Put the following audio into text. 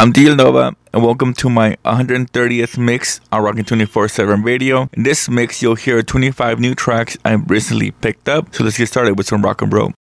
I'm DL Nova, and welcome to my 130th mix on Rockin' 24/7 Radio. In this mix, you'll hear 25 new tracks I've recently picked up. So let's get started with some rock and roll.